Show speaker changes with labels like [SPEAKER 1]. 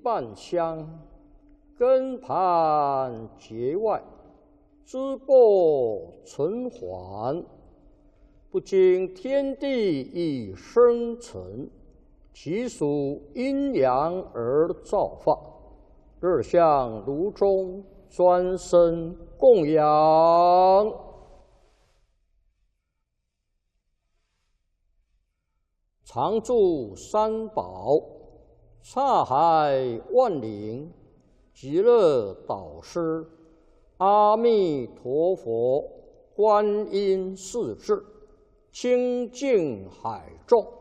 [SPEAKER 1] 半香，根盘结外，枝末存缓。不经天地以生成，其属阴阳而造化。日向炉中，专生供养。常住三宝，刹海万灵，极乐导师，阿弥陀佛，观音世智，清净海众。